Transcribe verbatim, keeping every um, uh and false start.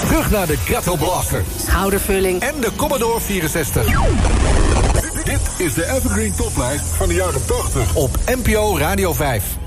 Terug naar de Ghetto Blaster. Schoudervulling. En de Commodore vierenzestig. Dit is de Evergreen Toplijst van de jaren tachtig. Op N P O Radio vijf.